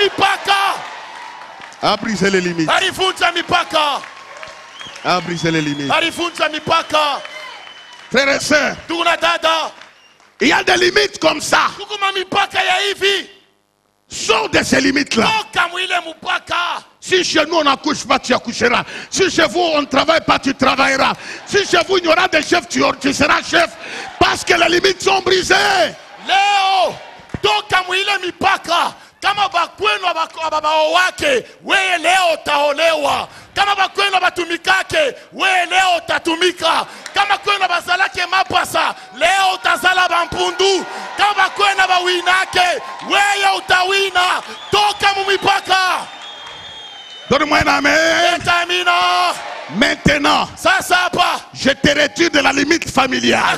mipaka. A brisé les limites. Alivunja mipaka. A brisé les limites. Alivunja mipaka. Frères et sœurs, Ndugu na dada, il y a des limites comme ça. kuna mipaka ya hivi. Sors de ces limites-là. Toka mwile mpaka. Si chez nous on n'accouche pas, tu accoucheras. Si chez vous on ne travaille pas, tu travailleras. Si chez vous il y aura des chefs, tu seras chef. Parce que les limites sont brisées. Leo, toka mwile mipaka. Kama bakwenu ababao wake, wewe leo utaolewa. Kama bakwenu batumikake, wewe leo utatumika. Kama kwenu bazalake mapasa, leo utazala bampundu. Kama bakwenu bawinake, wewe utawina. Toka mumipaka. Donne-moi un amen. Etamina. Maintenant, Sasa hapa, je te retire de la limite familiale.